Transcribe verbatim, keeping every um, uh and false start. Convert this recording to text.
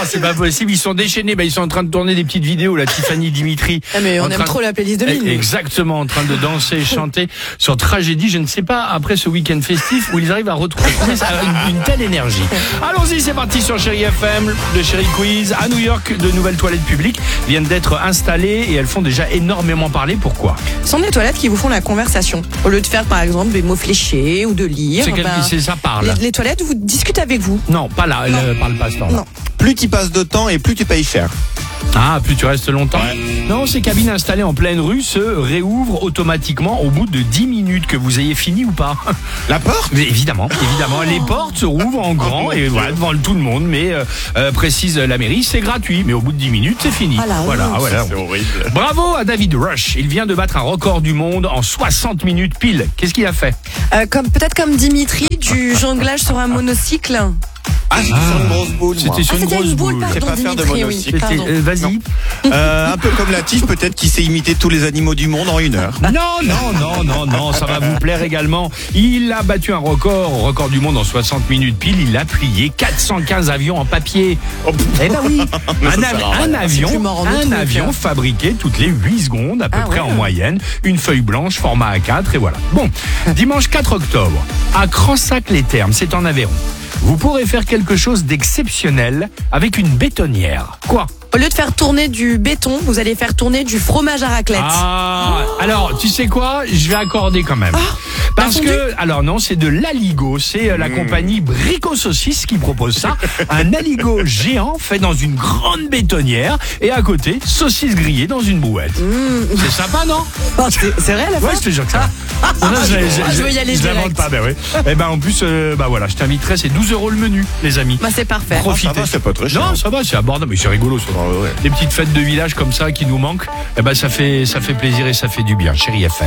c'est pas possible. Ils sont déchaînés. Bah, ils sont en train de tourner des petites vidéos, la Tiffany Dimitri. Ah, mais on en aime train trop la playlist de Mine. Exactement, en train de danser et chanter sur Tragédie. Je ne sais pas, après ce week-end festif, où ils arrivent à retrouver une, une telle énergie. Allons-y, c'est parti sur Chérie F M, le Chérie Quiz. À New York, de nouvelles toilettes publiques viennent d'être installées et elles font déjà énormément parler. Pourquoi? Ce sont des toilettes qui vous font la conversation. Au lieu de faire, par exemple, des mots fléchés ou de lire. C'est quel, ben, c'est ça parle. Les, les toilettes vous discutent avec vous. Non, pas là, elle euh, parle pas ce temps-là. Non. Plus tu passes de temps et plus tu payes cher. Ah, plus tu restes longtemps. Ouais. Non, ces cabines installées en pleine rue se réouvrent automatiquement au bout de dix minutes, que vous ayez fini ou pas. La porte? Mais évidemment, évidemment, les portes se rouvrent en grand et voilà, devant tout le monde, mais euh, euh, précise la mairie, c'est gratuit, mais au bout de dix minutes, c'est fini. Ah, la honte. Voilà, voilà. C'est horrible. Bravo à David Rush, il vient de battre un record du monde en soixante minutes pile. Qu'est-ce qu'il a fait? Euh, comme, peut-être comme Dimitri, du jonglage sur un monocycle. Ah, c'était sur une grosse boule, moi. C'était sur Ah, une c'était grosse une boule, boule. pardon, C'est pas faire de Dimitri, monocycle. oui. C'était- Pardon. euh, Vas-y. Euh, un peu comme Latif, peut-être, qui sait imiter tous les animaux du monde en une heure. Non, non, non, non, non, ça va vous plaire également. Il a battu un record, record du monde en soixante minutes pile. Il a plié quatre cent quinze avions en papier. Eh ben oui, un, Ça av- sert à un rien. avion, C'est plus marrant, un le truc, avion hein. fabriqué toutes les huit secondes à peu Ah près ouais. en moyenne. Une feuille blanche, format A quatre et voilà. Bon, dimanche quatre octobre, à Cransac-les-Thermes, c'est en Aveyron. Vous pourrez faire quelque chose d'exceptionnel avec une bétonnière. Quoi? Au lieu de faire tourner du béton, vous allez faire tourner du fromage à raclette. Ah, alors, tu sais quoi? Je vais accorder quand même. Parce fondu que, alors non, c'est de l'aligot. C'est euh, la compagnie Brico Saucisse qui propose ça. Un aligot géant fait dans une grande bétonnière. Et à côté, saucisse grillée dans une brouette. C'est sympa, non? Oh, c'est c'est vrai à la fin? Ouais, je te jure que ça. Non, non, je, je veux y aller je l'invente direct. pas, ben oui. Et ben en plus, euh, bah voilà, je t'inviterai. C'est douze euros le menu, les amis. Bah, c'est parfait. Profitez. ça va, c'est pas très cher. Non, ça va, c'est abordable, mais c'est rigolo. Ça. ouais. Les petites fêtes de village comme ça qui nous manquent, eh ben ça fait ça fait plaisir et ça fait du bien, Chérie F M.